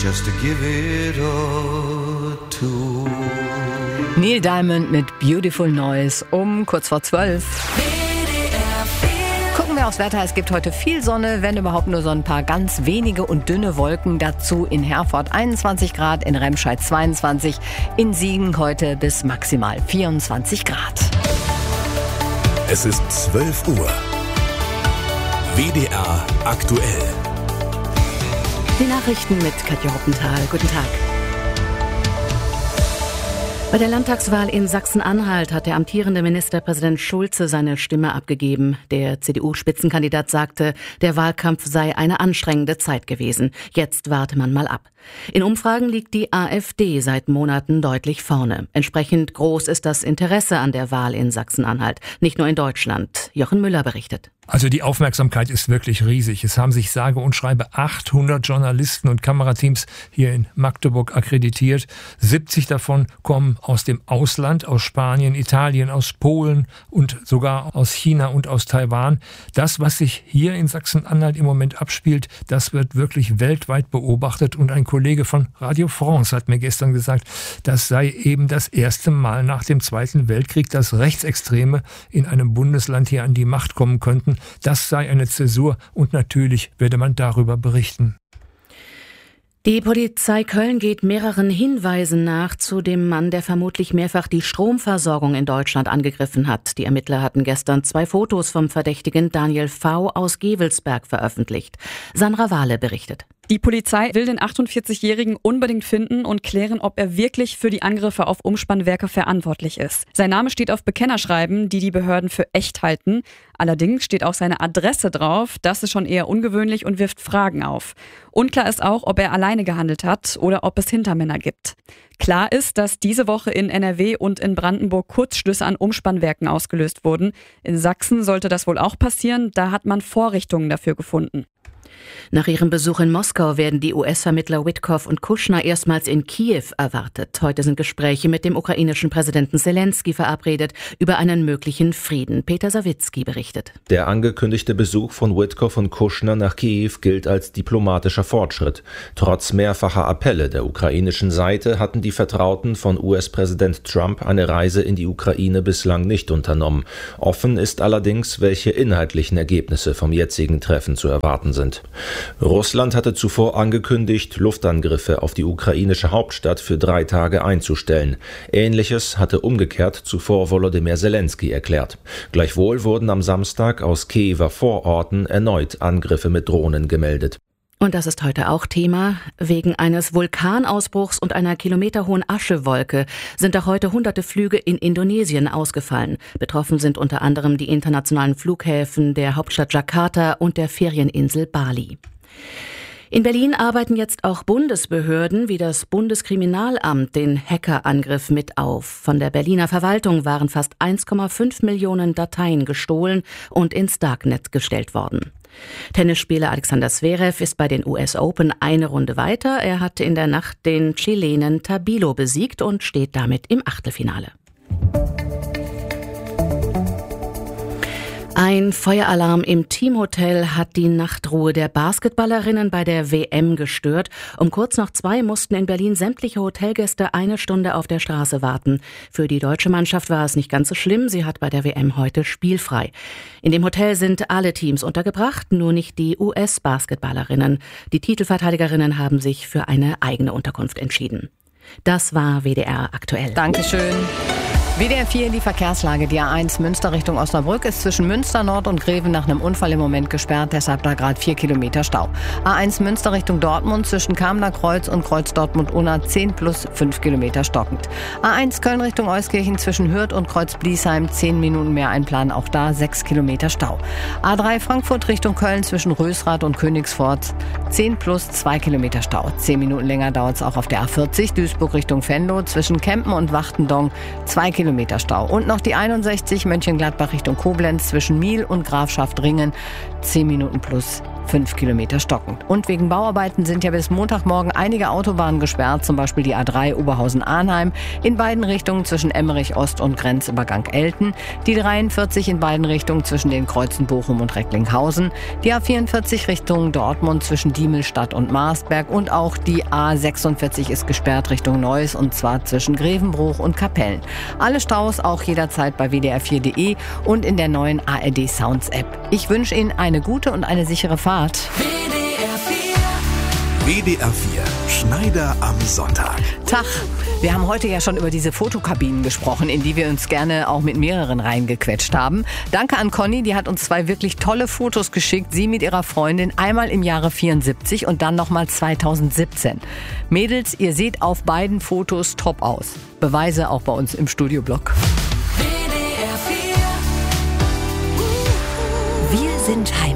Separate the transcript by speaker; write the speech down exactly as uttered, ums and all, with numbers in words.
Speaker 1: just to give it a two.
Speaker 2: Neil Diamond mit Beautiful Noise um kurz vor zwölf. Gucken wir aufs Wetter. Es gibt heute viel Sonne, wenn überhaupt nur so ein paar ganz wenige und dünne Wolken. Dazu in Herford einundzwanzig Grad, in Remscheid zweiundzwanzig, in Siegen heute bis maximal vierundzwanzig Grad.
Speaker 3: Es ist zwölf Uhr. W D R aktuell.
Speaker 4: Die Nachrichten mit Katja Hoppenthal. Guten Tag. Bei der Landtagswahl in Sachsen-Anhalt hat der amtierende Ministerpräsident Schulze seine Stimme abgegeben. Der C D U-Spitzenkandidat sagte, der Wahlkampf sei eine anstrengende Zeit gewesen. Jetzt warte man mal ab. In Umfragen liegt die AfD seit Monaten deutlich vorne. Entsprechend groß ist das Interesse an der Wahl in Sachsen-Anhalt. Nicht nur in Deutschland. Jochen Müller berichtet.
Speaker 5: Also die Aufmerksamkeit ist wirklich riesig. Es haben sich sage und schreibe achthundert Journalisten und Kamerateams hier in Magdeburg akkreditiert. siebzig davon kommen aus dem Ausland, aus Spanien, Italien, aus Polen und sogar aus China und aus Taiwan. Das, was sich hier in Sachsen-Anhalt im Moment abspielt, das wird wirklich weltweit beobachtet. Und ein Kollege von Radio France hat mir gestern gesagt, das sei eben das erste Mal nach dem Zweiten Weltkrieg, dass Rechtsextreme in einem Bundesland hier an die Macht kommen könnten. Das sei eine Zäsur und natürlich werde man darüber berichten.
Speaker 4: Die Polizei Köln geht mehreren Hinweisen nach zu dem Mann, der vermutlich mehrfach die Stromversorgung in Deutschland angegriffen hat. Die Ermittler hatten gestern zwei Fotos vom Verdächtigen Daniel V. aus Gevelsberg veröffentlicht. Sandra Wahle berichtet.
Speaker 6: Die Polizei will den achtundvierzigjährigen unbedingt finden und klären, ob er wirklich für die Angriffe auf Umspannwerke verantwortlich ist. Sein Name steht auf Bekennerschreiben, die die Behörden für echt halten. Allerdings steht auch seine Adresse drauf. Das ist schon eher ungewöhnlich und wirft Fragen auf. Unklar ist auch, ob er alleine gehandelt hat oder ob es Hintermänner gibt. Klar ist, dass diese Woche in N R W und in Brandenburg Kurzschlüsse an Umspannwerken ausgelöst wurden. In Sachsen sollte das wohl auch passieren. Da hat man Vorrichtungen dafür gefunden.
Speaker 4: Nach ihrem Besuch in Moskau werden die U S-Vermittler Witkoff und Kushner erstmals in Kiew erwartet. Heute sind Gespräche mit dem ukrainischen Präsidenten Zelensky verabredet über einen möglichen Frieden. Peter Sawicki berichtet.
Speaker 7: Der angekündigte Besuch von Witkoff und Kushner nach Kiew gilt als diplomatischer Fortschritt. Trotz mehrfacher Appelle der ukrainischen Seite hatten die Vertrauten von U S-Präsident Trump eine Reise in die Ukraine bislang nicht unternommen. Offen ist allerdings, welche inhaltlichen Ergebnisse vom jetzigen Treffen zu erwarten sind. Russland hatte zuvor angekündigt, Luftangriffe auf die ukrainische Hauptstadt für drei Tage einzustellen. Ähnliches hatte umgekehrt zuvor Volodymyr Zelensky erklärt. Gleichwohl wurden am Samstag aus Kiewer Vororten erneut Angriffe mit Drohnen gemeldet.
Speaker 4: Und das ist heute auch Thema. Wegen eines Vulkanausbruchs und einer kilometerhohen Aschewolke sind auch heute hunderte Flüge in Indonesien ausgefallen. Betroffen sind unter anderem die internationalen Flughäfen der Hauptstadt Jakarta und der Ferieninsel Bali. In Berlin arbeiten jetzt auch Bundesbehörden wie das Bundeskriminalamt den Hackerangriff mit auf. Von der Berliner Verwaltung waren fast eins Komma fünf Millionen Dateien gestohlen und ins Darknet gestellt worden. Tennisspieler Alexander Zverev ist bei den U S Open eine Runde weiter. Er hatte in der Nacht den Chilenen Tabilo besiegt und steht damit im Achtelfinale. Ein Feueralarm im Teamhotel hat die Nachtruhe der Basketballerinnen bei der W M gestört. Um kurz nach zwei mussten in Berlin sämtliche Hotelgäste eine Stunde auf der Straße warten. Für die deutsche Mannschaft war es nicht ganz so schlimm. Sie hat bei der W M heute spielfrei. In dem Hotel sind alle Teams untergebracht, nur nicht die U S-Basketballerinnen. Die Titelverteidigerinnen haben sich für eine eigene Unterkunft entschieden. Das war W D R aktuell.
Speaker 2: Dankeschön. W D R vier, die Verkehrslage. Die A eins Münster Richtung Osnabrück ist zwischen Münster Nord und Greven nach einem Unfall im Moment gesperrt, deshalb da gerade vier Kilometer Stau. A eins Münster Richtung Dortmund zwischen Kamener Kreuz und Kreuz Dortmund-Unna zehn plus fünf Kilometer stockend. A eins Köln Richtung Euskirchen zwischen Hürth und Kreuz Bliesheim zehn Minuten mehr einplanen, auch da sechs Kilometer Stau. A drei Frankfurt Richtung Köln zwischen Rösrath und Königsforst zehn plus zwei Kilometer Stau. zehn Minuten länger dauert es auch auf der A vierzig Duisburg Richtung Venlo zwischen Kempen und Wachtendong zwei Kilometer Stau. Und noch die einundsechzig Mönchengladbach Richtung Koblenz zwischen Miel und Grafschaft Ringen zehn Minuten plus fünf Kilometer stockend. Und wegen Bauarbeiten sind ja bis Montagmorgen einige Autobahnen gesperrt, zum Beispiel die A drei Oberhausen-Arnheim, in beiden Richtungen zwischen Emmerich Ost und Grenzübergang Elten, die dreiundvierzig in beiden Richtungen zwischen den Kreuzen Bochum und Recklinghausen, die A vierundvierzig Richtung Dortmund zwischen Diemelstadt und Marsberg und auch die A sechsundvierzig ist gesperrt Richtung Neuss und zwar zwischen Grevenbruch und Kapellen. Alle Staus auch jederzeit bei w d r vier punkt d e und in der neuen A R D Sounds App. Ich wünsche Ihnen eine gute und eine sichere Fahrt.
Speaker 3: W D R vier Schneider am Sonntag.
Speaker 2: Tag. Wir haben heute ja schon über diese Fotokabinen gesprochen, in die wir uns gerne auch mit mehreren reingequetscht haben. Danke an Conny, die hat uns zwei wirklich tolle Fotos geschickt. Sie mit ihrer Freundin einmal im Jahre vierundsiebzig und dann nochmal zweitausendsiebzehn. Mädels, ihr seht auf beiden Fotos top aus. Beweise auch bei uns im Studioblog.
Speaker 8: Wir sind Heimat.